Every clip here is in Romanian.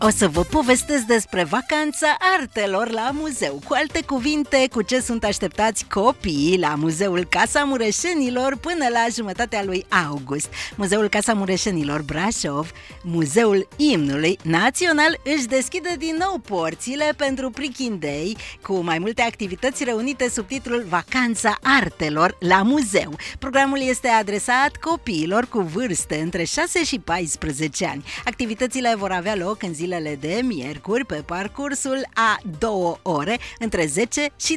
O să vă povestesc despre vacanța artelor la muzeu. Cu alte cuvinte, cu ce sunt așteptați copiii la Muzeul Casa Mureșenilor până la jumătatea lui august. Muzeul Casa Mureșenilor Brașov, Muzeul Imnului Național, își deschide din nou porțile pentru prichindei, cu mai multe activități reunite sub titlul Vacanța artelor la muzeu. Programul este adresat copiilor cu vârste între 6 și 14 ani. Activitățile vor avea loc în zilele de miercuri pe parcursul a 2 ore între 10 și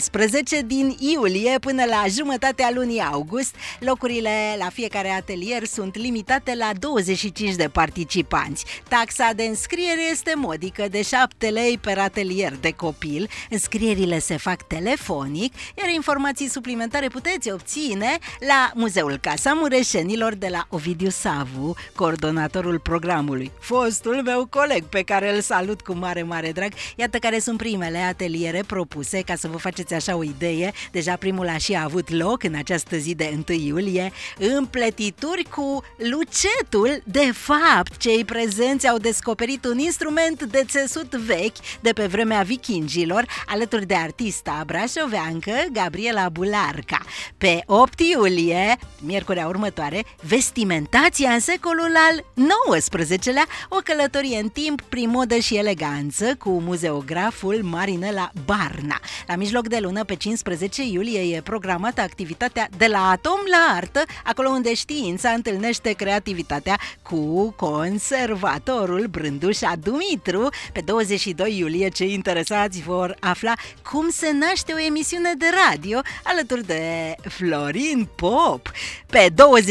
12 din iulie până la jumătatea lunii august. Locurile la fiecare atelier sunt limitate la 25 de participanți. Taxa de înscriere este modică de 7 lei per atelier de copil. Înscrierile se fac telefonic, iar informații suplimentare puteți obține la Muzeul Casa Mureșenilor de la Ovidiu Savu, coordonatorul programului, fostul meu coleg pe care îl salut cu mare drag. Iată care sunt primele ateliere propuse, ca să vă faceți așa o idee. Deja primul a și avut loc în această zi de 1 iulie. Împletituri cu lucetul. De fapt, cei prezenți au descoperit un instrument de țesut vechi de pe vremea vikingilor, alături de artista brașoveancă Gabriela Bularca. Pe 8 iulie, miercurea următoare, vestimentația în secolul al XIX-lea, o călătorie în timp prin modă și eleganță cu muzeograful Marinela Barna. La mijloc de lună, pe 15 iulie, e programată activitatea De la atom la artă, acolo unde știința întâlnește creativitatea, cu conservatorul Brândușa Dumitru. Pe 22 iulie, cei interesați vor afla cum se naște o emisiune de radio alături de Florin Pop. Pe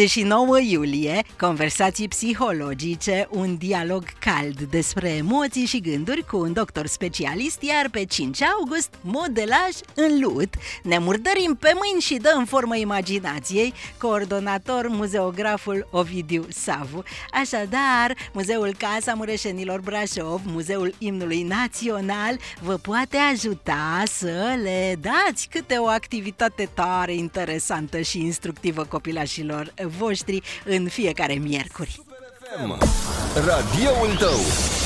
29 iulie, conversații psihologice, un dialog cald despre emoții și gânduri cu un doctor specialist, iar pe 5 august, modelaj în lut. Ne murdărim pe mâini și dăm formă imaginației, coordonator muzeograful Ovidiu Savu. Așadar, Muzeul Casa Mureșenilor Brașov, Muzeul Imnului Național, vă poate ajuta să le dați câte o activitate tare interesantă și instructivă copilașilor voștri în fiecare miercuri. Radioul tău.